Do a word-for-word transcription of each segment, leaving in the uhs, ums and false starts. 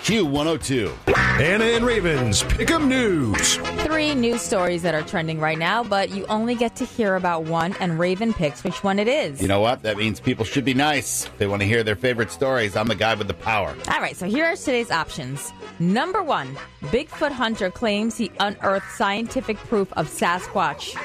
Q one oh two. Anna and Raven's Pick'em News. Three news stories that are trending right now, but you only get to hear about one, and Raven picks which one it is. You know what? That means people should be nice. If they want to hear their favorite stories, I'm the guy with the power. All right, so here are today's options. Number one, Bigfoot hunter claims he unearthed scientific proof of Sasquatch.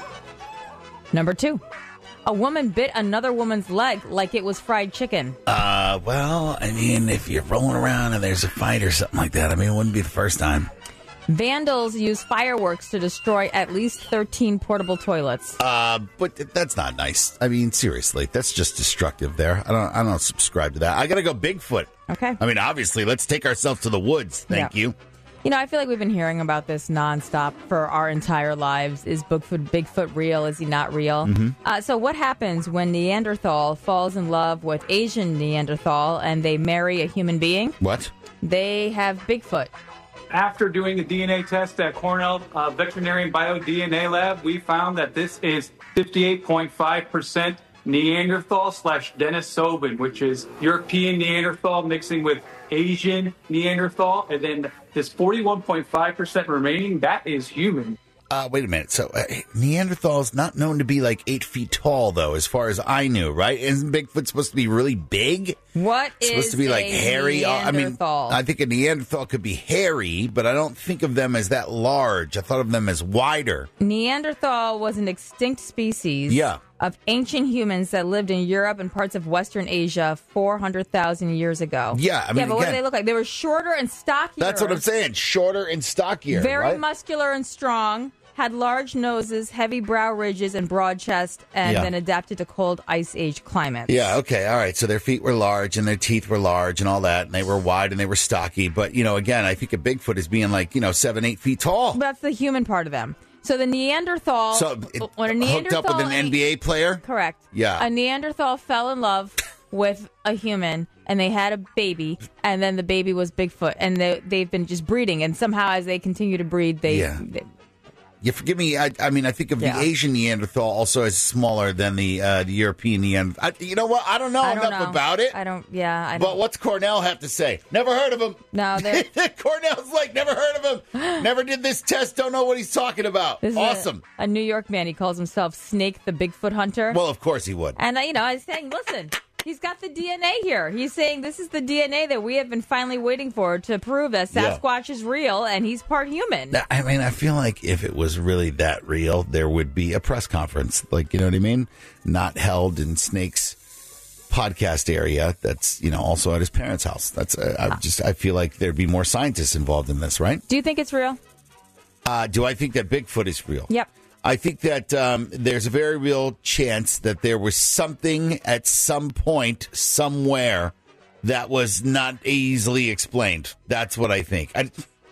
Number two, a woman bit another woman's leg like it was fried chicken. Uh, well, I mean, if you're rolling around and there's a fight or something like that, I mean, it wouldn't be the first time. Vandals use fireworks to destroy at least thirteen portable toilets. Uh, but that's not nice. I mean, seriously, that's just destructive there. I don't I don't subscribe to that. I got to go Bigfoot. Okay. I mean, obviously, let's take ourselves to the woods. Thank Yeah. you. You know, I feel like we've been hearing about this nonstop for our entire lives. Is Bigfoot, Bigfoot real? Is he not real? Mm-hmm. Uh, so what happens when Neanderthal falls in love with Asian Neanderthal and they marry a human being? What? They have Bigfoot. After doing the D N A test at Cornell uh, Veterinary Bio D N A Lab, we found that this is fifty-eight point five percent Neanderthal slash Denisovan, which is European Neanderthal mixing with Asian Neanderthal. And then this forty-one point five percent remaining, that is human. Uh, wait a minute. So uh, Neanderthal is not known to be like eight feet tall, though, as far as I knew, right? Isn't Bigfoot supposed to be really big? What is supposed to be like a hairy? I mean, Neanderthal? I think a Neanderthal could be hairy, but I don't think of them as that large. I thought of them as wider. Neanderthal was an extinct species Yeah. of ancient humans that lived in Europe and parts of Western Asia four hundred thousand years ago. Yeah, I mean, yeah, but what do again- they look like? They were shorter and stockier. That's what I'm saying. Shorter and stockier. Very right? muscular and strong, had large noses, heavy brow ridges, and broad chest, and Yeah. then adapted to cold Ice Age climates. Yeah, okay, all right. So their feet were large and their teeth were large and all that, and they were wide and they were stocky. But, you know, again, I think a Bigfoot is being like, you know, seven, eight feet tall. But that's the human part of them. So the Neanderthal... So it when a hooked Neanderthal up with an N B A player? Correct. Yeah. A Neanderthal fell in love with a human, and they had a baby, and then the baby was Bigfoot, and they, they've been just breeding, and somehow as they continue to breed, they... Yeah. they You forgive me. I, I mean, I think of Yeah. the Asian Neanderthal also as smaller than the uh, the European Neanderthal. I, you know what? I don't know I don't enough know. about it. I don't... Yeah, I don't... But what's Cornell have to say? Never heard of him. No, they're... Cornell's like, never heard of him. Never did this test. Don't know what he's talking about. This is Awesome. A, a New York man. He calls himself Snake the Bigfoot Hunter. Well, of course he would. And, uh, you know, I was saying, listen, he's got the D N A here. He's saying this is the D N A that we have been finally waiting for to prove that Yeah. Sasquatch is real and he's part human. I mean, I feel like if it was really that real, there would be a press conference. Like, you know what I mean? Not held in Snake's podcast area. That's, you know, also at his parents' house. That's, uh, I just, I feel like there'd be more scientists involved in this, right? Do you think it's real? Uh, do I think that Bigfoot is real? Yep. I think that um, there's a very real chance that there was something at some point, somewhere, that was not easily explained. That's what I think. I,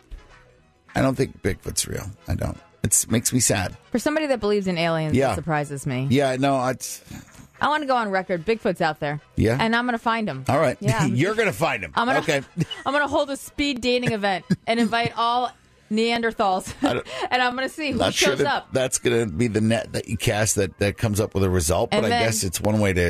I don't think Bigfoot's real. I don't. It makes me sad. For somebody that believes in aliens, Yeah. it surprises me. Yeah, no, it's... I want to go on record. Bigfoot's out there. Yeah? And I'm going to find him. All right. Yeah. You're going to find him. I'm gonna, Okay. I'm going to hold a speed dating event and invite all Neanderthals. And I'm going to see who Not shows sure that up. that's going to be the net that you cast that, that comes up with a result, but And I then- guess it's one way to